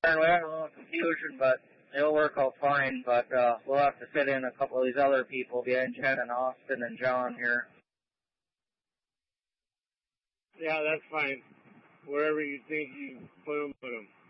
we have a little confusion, but it'll work out fine. But we'll have to fit in a couple of these other people behind Chad and Austin and John here. Yeah, that's fine. Wherever you think you put them, put them.